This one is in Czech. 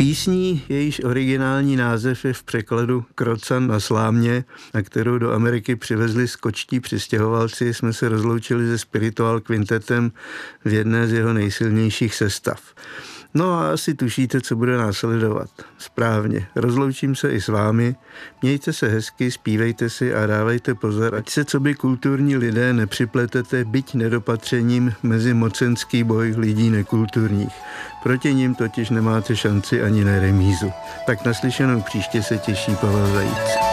Písní, jejíž originální název je v překladu Krocan na slámě, a kterou do Ameriky přivezli skočtí přistěhovalci, jsme se rozloučili se Spiritual Quintetem v jedné z jeho nejsilnějších sestav. No a asi tušíte, co bude následovat. Správně. Rozloučím se i s vámi. Mějte se hezky, zpívejte si a dávejte pozor, ať se coby kulturní lidé nepřipletete byť nedopatřením mezi mocenský boj lidí nekulturních. Proti nim totiž nemáte šanci ani na remízu. Tak naslyšenou příště se těší Pavel Zajíc.